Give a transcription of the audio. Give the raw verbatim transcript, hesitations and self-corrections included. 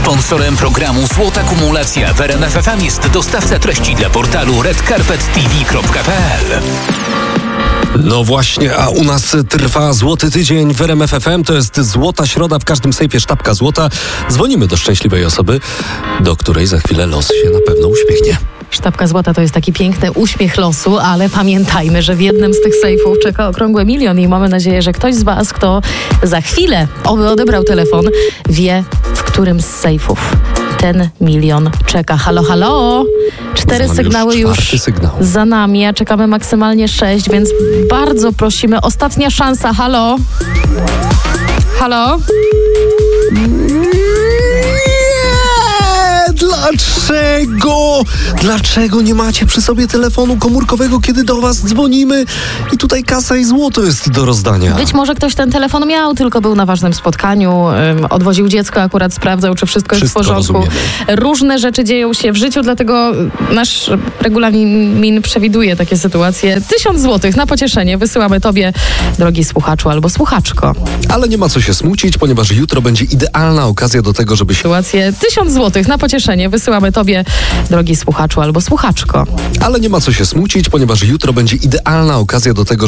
Sponsorem programu Złota Kumulacja w R M F F M jest dostawca treści dla portalu red carpet t v kropka p l. No właśnie, a u nas trwa Złoty Tydzień w R M F F M. To jest Złota Środa, w każdym sejfie sztabka złota. Dzwonimy do szczęśliwej osoby, do której za chwilę los się na pewno uśmiechnie. Sztabka złota to jest taki piękny uśmiech losu, ale pamiętajmy, że w jednym z tych sejfów czeka okrągły milion i mamy nadzieję, że ktoś z was, kto za chwilę oby odebrał telefon, wie, w którym z sejfów ten milion czeka. Halo, halo! Cztery sygnały już, już sygnał. za nami, a czekamy maksymalnie sześć, więc bardzo prosimy. Ostatnia szansa. Halo? Halo? Dlaczego? Dlaczego nie macie przy sobie telefonu komórkowego, kiedy do was dzwonimy? I tutaj kasa i złoto jest do rozdania. Być może ktoś ten telefon miał, tylko był na ważnym spotkaniu, um, odwoził dziecko, akurat sprawdzał, czy wszystko, wszystko jest w porządku. Rozumiemy. Różne rzeczy dzieją się w życiu, dlatego nasz regulamin przewiduje takie sytuacje. Tysiąc złotych na pocieszenie wysyłamy tobie, drogi słuchaczu albo słuchaczko. Ale nie ma co się smucić, ponieważ jutro będzie idealna okazja do tego, żeby się... Sytuację. Tysiąc złotych na pocieszenie wysyłamy tobie, drogi słuchaczu albo słuchaczko. Ale nie ma co się smucić, ponieważ jutro będzie idealna okazja do tego,